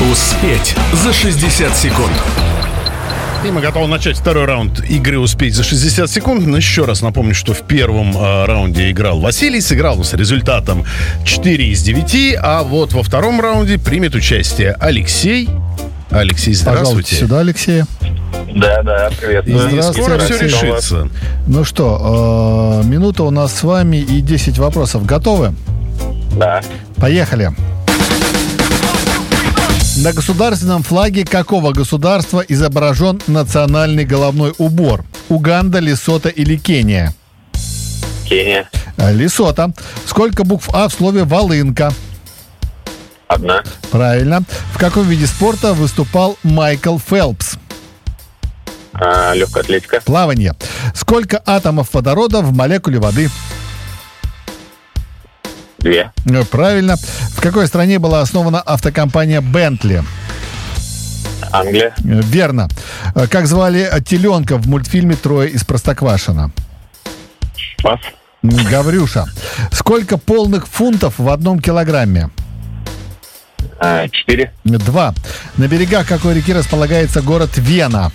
Успеть за 60 секунд. И мы готовы начать второй раунд игры «Успеть за 60 секунд». Но еще раз напомню, что в первом раунде играл Василий. Сыграл с результатом 4 из 9. А вот во втором раунде примет участие Алексей. Алексей, здравствуйте. Пожалуйста, сюда, Алексей. Да, привет. И скоро все решится. Ну что, минута у нас с вами и 10 вопросов. Готовы? Да. Поехали. На государственном флаге какого государства изображен национальный головной убор? Уганда, Лесото или Кения? Кения. Лесото. Сколько букв А в слове «волынка»? 1. Правильно. В каком виде спорта выступал Майкл Фелпс? Легкая атлетика. Плавание. Сколько атомов водорода в молекуле воды? 2. Правильно. В какой стране была основана автокомпания Bentley? Англия. Верно. Как звали теленка в мультфильме «Трое из Простоквашино»? Пас. Гаврюша. Сколько полных фунтов в 1 килограмме? 4. 2. На берегах какой реки располагается город Вена?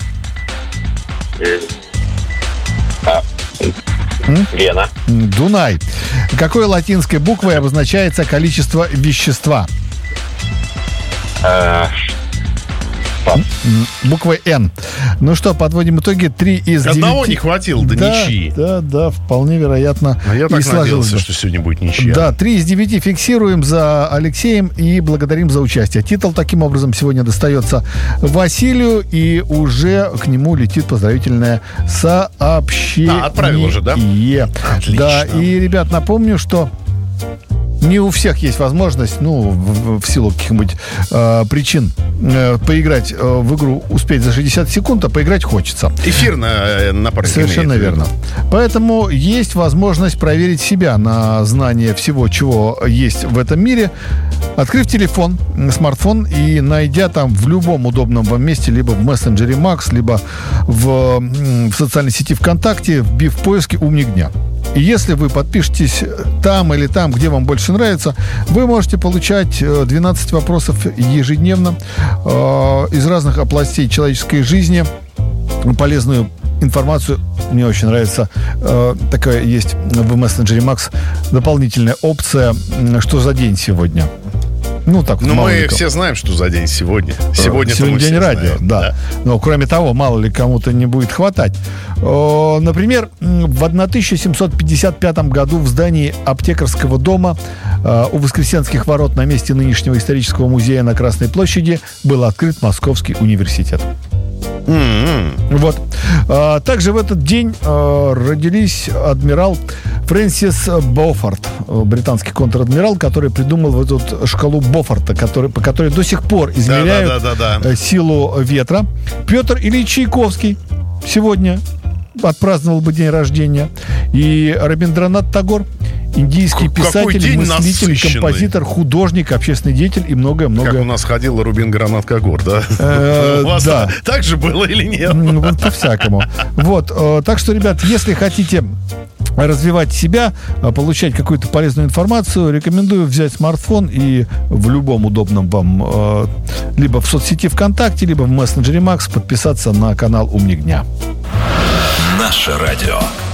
Вена. Дунай. Какой латинской буквой обозначается количество вещества? Буквой «Н». Ну что, подводим итоги. 3 из 9. Одного не хватило до ничьи. Да, вполне вероятно. А я так и надеялся, что сегодня будет ничья. Да, 3 из 9 фиксируем за Алексеем и благодарим за участие. Титул таким образом сегодня достается Василию, и уже к нему летит поздравительное сообщение. Отправил уже, да? Отлично. Да, и, ребят, напомню, что не у всех есть возможность, в силу каких-нибудь причин, поиграть в игру «Успеть за 60 секунд», а поиграть хочется. Эфир на пару. Совершенно верно. Поэтому есть возможность проверить себя на знание всего, чего есть в этом мире, открыв телефон, смартфон и найдя там в любом удобном вам месте, либо в мессенджере Макс, либо в социальной сети ВКонтакте, вбив в поиске «Умник дня». И если вы подпишетесь там или там, где вам больше нравится, вы можете получать 12 вопросов ежедневно из разных областей человеческой жизни, полезную информацию. Мне очень нравится, такая есть в мессенджере Макс дополнительная опция «Что за день сегодня?». Так, мы все знаем, что за день сегодня. Сегодня день радио, да. Но кроме того, мало ли кому-то не будет хватать. Например, в 1755 году в здании Аптекарского дома у Воскресенских ворот на месте нынешнего исторического музея на Красной площади был открыт Московский университет. Вот. Также в этот день родились адмирал Фрэнсис Боффорд, британский контр-адмирал, который придумал вот эту шкалу Боффорта, по которой до сих пор измеряют силу ветра. Петр Ильич Чайковский сегодня отпраздновал бы день рождения. И Рабиндранат Тагор, индийский писатель, мыслитель, насыщенный композитор, художник, общественный деятель и многое-многое. Как у нас ходил Рабиндранат Тагор, да? У вас так же было или нет? По-всякому. Вот. Так что, ребят, если хотите развивать себя, получать какую-то полезную информацию, рекомендую взять смартфон и в любом удобном вам, либо в соцсети ВКонтакте, либо в мессенджере Макс подписаться на канал «Умник дня». Наше радио.